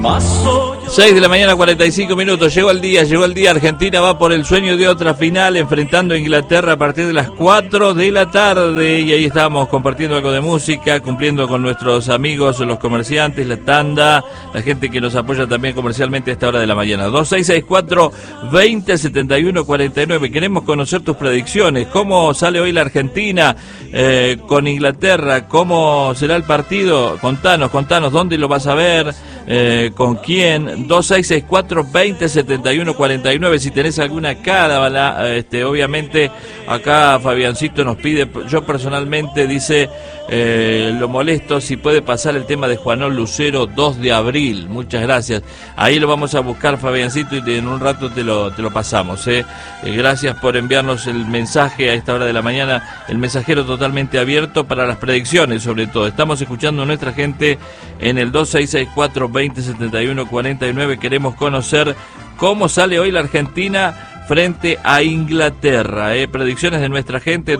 6 de la mañana, 45 minutos. Llegó el día. Argentina va por el sueño de otra final, enfrentando a Inglaterra a partir de las 4 de la tarde. Y ahí estamos compartiendo algo de música, cumpliendo con nuestros amigos, los comerciantes, la tanda, la gente que nos apoya también comercialmente a esta hora de la mañana. 2664-2071-49. Queremos conocer tus predicciones. ¿Cómo sale hoy la Argentina con Inglaterra? ¿Cómo será el partido? Contanos, ¿dónde lo vas a ver? ¿Con quién? 2664-2071-49. Si tenés alguna cábala, obviamente acá Fabiancito nos pide, yo personalmente dice, lo molesto si puede pasar el tema de Juanón Lucero 2 de abril. Muchas gracias. Ahí lo vamos a buscar, Fabiancito, y en un rato te lo pasamos. Gracias por enviarnos el mensaje a esta hora de la mañana, el mensajero totalmente abierto para las predicciones, sobre todo. Estamos escuchando a nuestra gente en el 2664-2071-49. Queremos conocer cómo sale hoy la Argentina frente a Inglaterra. Predicciones de nuestra gente,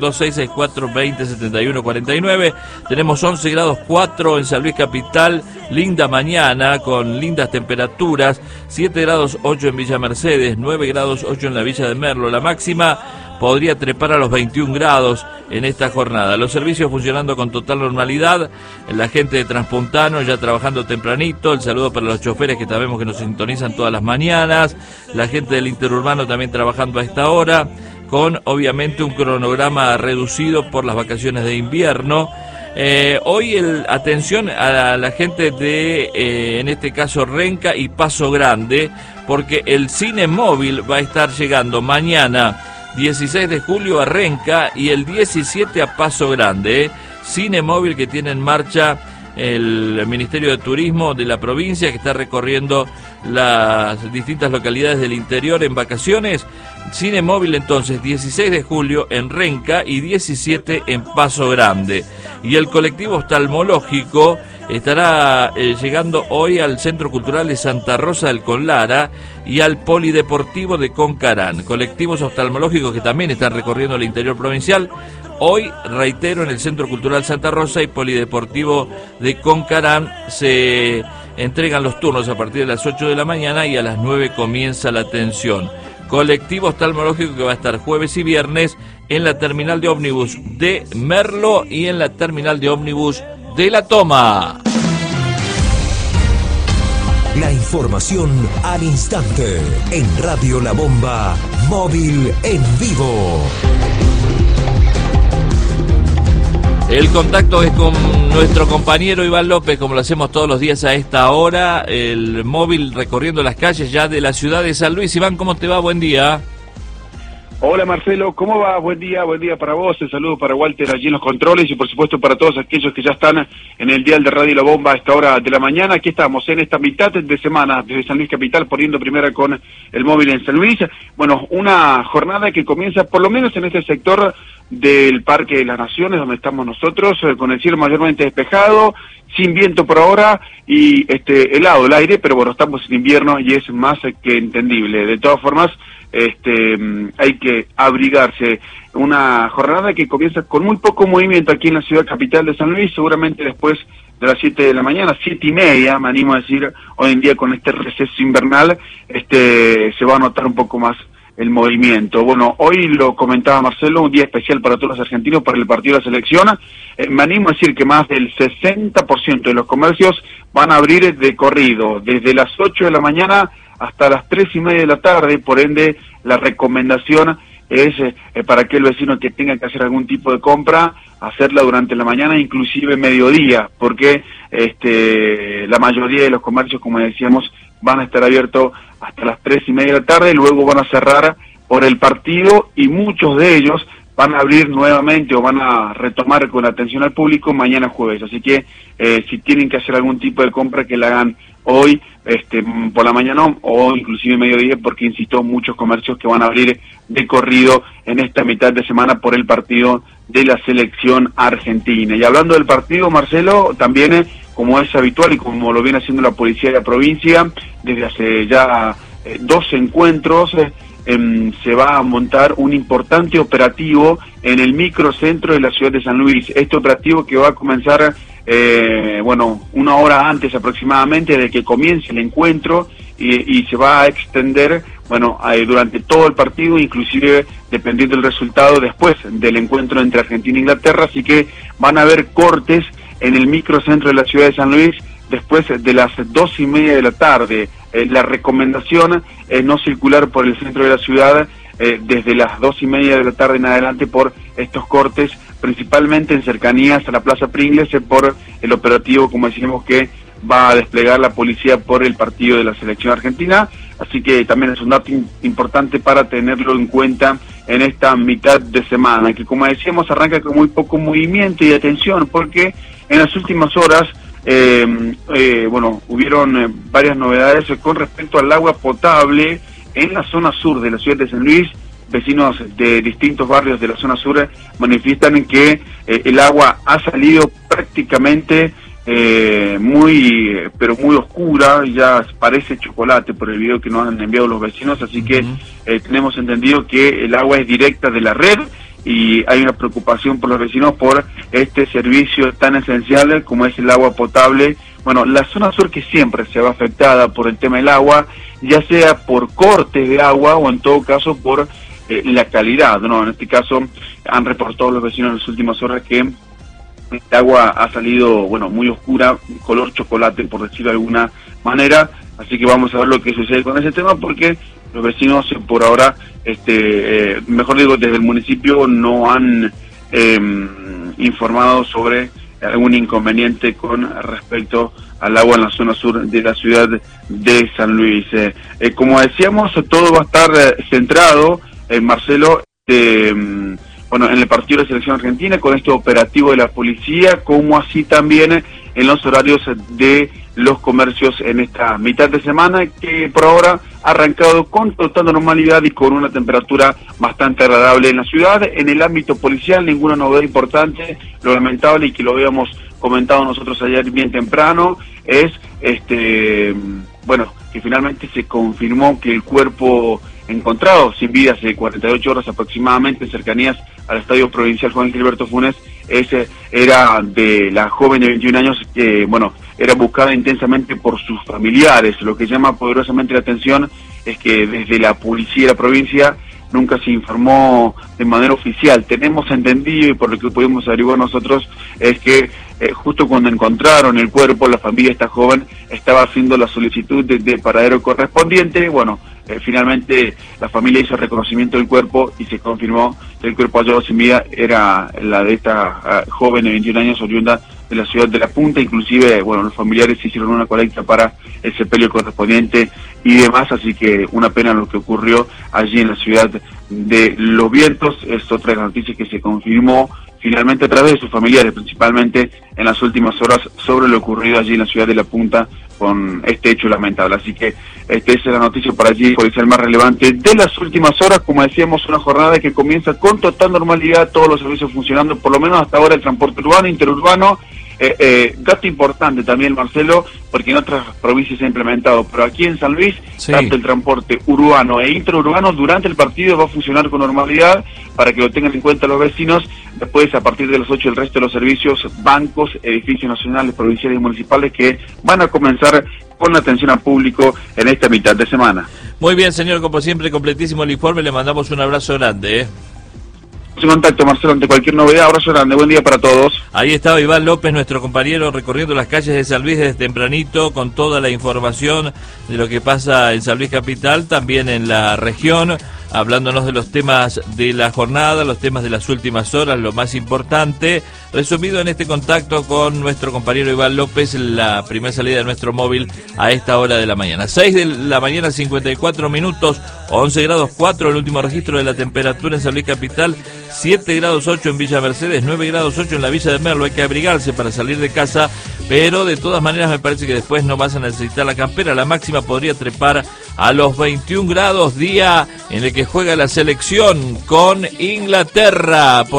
2664-2071-49. Tenemos 11 grados 4 en San Luis Capital, linda mañana con lindas temperaturas, 7 grados 8 en Villa Mercedes, 9 grados 8 en la Villa de Merlo. La máxima podría trepar a los 21 grados en esta jornada. Los servicios funcionando con total normalidad, la gente de Transpuntano ya trabajando tempranito, el saludo para los choferes que sabemos que nos sintonizan todas las mañanas, la gente del interurbano también trabajando a esta hora, con obviamente un cronograma reducido por las vacaciones de invierno. Hoy atención a la gente de, en este caso, Renca y Paso Grande, porque el cine móvil va a estar llegando mañana 16 de julio a Renca y el 17 a Paso Grande. Cine móvil que tiene en marcha el Ministerio de Turismo de la provincia, que está recorriendo las distintas localidades del interior en vacaciones. Cine móvil entonces 16 de julio en Renca y 17 en Paso Grande. Y el colectivo oftalmológico estará llegando hoy al Centro Cultural de Santa Rosa del Conlara y al Polideportivo de Concarán. Colectivos oftalmológicos que también están recorriendo el interior provincial. Hoy, reitero, en el Centro Cultural Santa Rosa y Polideportivo de Concarán se entregan los turnos a partir de las 8 de la mañana y a las 9 comienza la atención. Colectivo oftalmológico que va a estar jueves y viernes en la terminal de ómnibus de Merlo y en la terminal de ómnibus de La Toma. La información al instante en Radio La Bomba, móvil en vivo. El contacto es con nuestro compañero Iván López, como lo hacemos todos los días a esta hora, el móvil recorriendo las calles ya de la ciudad de San Luis. Iván, ¿cómo te va? Buen día. Hola Marcelo, ¿cómo va? Buen día para vos, el saludo para Walter allí en los controles y por supuesto para todos aquellos que ya están en el dial de Radio La Bomba a esta hora de la mañana. Aquí estamos en esta mitad de semana desde San Luis Capital, poniendo primera con el móvil en San Luis. Bueno, una jornada que comienza por lo menos en este sector del Parque de las Naciones, donde estamos nosotros, con el cielo mayormente despejado, sin viento por ahora y helado el aire, pero bueno, estamos en invierno y es más que entendible. De todas formas, hay que abrigarse. Una jornada que comienza con muy poco movimiento aquí en la ciudad capital de San Luis, seguramente después de las 7 de la mañana, 7:30, me animo a decir, hoy en día con este receso invernal, se va a notar un poco más el movimiento. Bueno, hoy lo comentaba Marcelo, un día especial para todos los argentinos, para el partido de la selección. Me animo a decir que más del 60% de los comercios van a abrir de corrido, desde las 8 de la mañana hasta las 3:30 de la tarde, por ende la recomendación es para aquel vecino que tenga que hacer algún tipo de compra, hacerla durante la mañana, inclusive mediodía, porque la mayoría de los comercios, como decíamos, van a estar abiertos hasta las 3:30 de la tarde, luego van a cerrar por el partido y muchos de ellos van a abrir nuevamente o van a retomar con atención al público mañana jueves. Así que si tienen que hacer algún tipo de compra, que la hagan hoy por la mañana o inclusive mediodía, porque insisto, muchos comercios que van a abrir de corrido en esta mitad de semana por el partido de la selección argentina. Y hablando del partido, Marcelo, también como es habitual y como lo viene haciendo la policía de la provincia desde hace ya 2 encuentros, se va a montar un importante operativo en el microcentro de la ciudad de San Luis. Este operativo que va a comenzar bueno, una hora antes aproximadamente de que comience el encuentro, y se va a extender, bueno, durante todo el partido, inclusive dependiendo del resultado después del encuentro entre Argentina e Inglaterra. Así que van a haber cortes en el microcentro de la ciudad de San Luis después de las 2:30 de la tarde. La recomendación es no circular por el centro de la ciudad desde las 2:30 de la tarde en adelante por estos cortes, principalmente en cercanías a la Plaza Pringles, por el operativo, como decimos, que va a desplegar la policía por el partido de la selección argentina. Así que también es un dato importante para tenerlo en cuenta en esta mitad de semana, que, como decíamos, arranca con muy poco movimiento y atención, porque en las últimas horas bueno, hubieron varias novedades con respecto al agua potable en la zona sur de la ciudad de San Luis. Vecinos de distintos barrios de la zona sur manifiestan que el agua ha salido prácticamente pero muy oscura, ya parece chocolate por el video que nos han enviado los vecinos. Así que tenemos entendido que el agua es directa de la red, y hay una preocupación por los vecinos por este servicio tan esencial como es el agua potable. Bueno, la zona sur, que siempre se va afectada por el tema del agua, ya sea por cortes de agua o en todo caso por la calidad, ¿no? En este caso han reportado los vecinos en las últimas horas que el agua ha salido, bueno, muy oscura, color chocolate, por decirlo de alguna manera. Así que vamos a ver lo que sucede con ese tema, porque los vecinos por ahora, mejor digo, desde el municipio no han informado sobre algún inconveniente con respecto al agua en la zona sur de la ciudad de San Luis. Como decíamos, todo va a estar centrado, Marcelo, bueno, en el partido de la selección argentina, con este operativo de la policía, como así también en los horarios de los comercios en esta mitad de semana, que por ahora ha arrancado con total normalidad y con una temperatura bastante agradable en la ciudad. En el ámbito policial, ninguna novedad importante. Lo lamentable, y que lo habíamos comentado nosotros ayer bien temprano, es bueno, que finalmente se confirmó que el cuerpo encontrado sin vida hace 48 horas aproximadamente en cercanías al Estadio Provincial Juan Gilberto Funes, ese era de la joven de 21 años que, bueno, era buscada intensamente por sus familiares. Lo que llama poderosamente la atención es que desde la policía de la provincia nunca se informó de manera oficial. Tenemos entendido, y por lo que pudimos averiguar nosotros, es que justo cuando encontraron el cuerpo, la familia de esta joven estaba haciendo la solicitud de paradero correspondiente. Bueno, finalmente la familia hizo el reconocimiento del cuerpo y se confirmó que el cuerpo hallado sin vida era la de esta joven de 21 años, oriunda de la ciudad de La Punta. Inclusive, bueno, los familiares hicieron una colecta para el sepelio correspondiente y demás. Así que una pena lo que ocurrió allí en la ciudad de Los Vientos. Es otra noticia que se confirmó finalmente a través de sus familiares, principalmente en las últimas horas, sobre lo ocurrido allí en la ciudad de La Punta con este hecho lamentable. Así que esta es la noticia para allí policial más relevante de las últimas horas. Como decíamos, una jornada que comienza con total normalidad, todos los servicios funcionando, por lo menos hasta ahora, el transporte urbano, interurbano. Dato importante también, Marcelo, porque en otras provincias se ha implementado, pero aquí en San Luis, sí, tanto el transporte urbano e interurbano durante el partido va a funcionar con normalidad, para que lo tengan en cuenta los vecinos. Después, a partir de las 8, el resto de los servicios, bancos, edificios nacionales, provinciales y municipales, que van a comenzar con la atención al público en esta mitad de semana. Muy bien, señor, como siempre, completísimo el informe. Le mandamos un abrazo grande. En contacto, Marcelo, ante cualquier novedad. Abrazo grande, buen día para todos. Ahí estaba Iván López, nuestro compañero, recorriendo las calles de San Luis desde tempranito, con toda la información de lo que pasa en San Luis Capital, también en la región, hablándonos de los temas de la jornada, los temas de las últimas horas, lo más importante, resumido en este contacto con nuestro compañero Iván López, la primera salida de nuestro móvil a esta hora de la mañana. 6 de la mañana, 54 minutos, 11 grados 4, el último registro de la temperatura en San Luis Capital, 7 grados 8 en Villa Mercedes, 9 grados 8 en la Villa de Merlo. Hay que abrigarse para salir de casa, pero de todas maneras me parece que después no vas a necesitar la campera. La máxima podría trepar a los 21 grados, día en el que juega la selección con Inglaterra.